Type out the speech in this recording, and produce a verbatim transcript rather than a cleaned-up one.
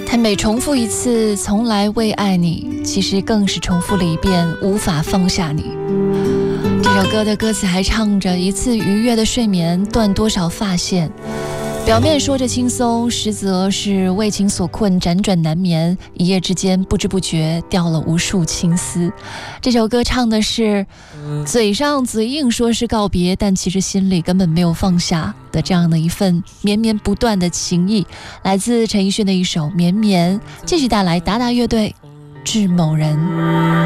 他每重复一次从来未爱你，其实更是重复了一遍无法放下你。这首歌的歌词还唱着一次愉悦的睡眠断多少发线，表面说着轻松，实则是为情所困，辗转难眠，一夜之间不知不觉掉了无数青丝。这首歌唱的是嘴上嘴硬说是告别，但其实心里根本没有放下的这样的一份绵绵不断的情谊，来自陈奕迅的一首《绵绵》，继续带来达达乐队《致某人》。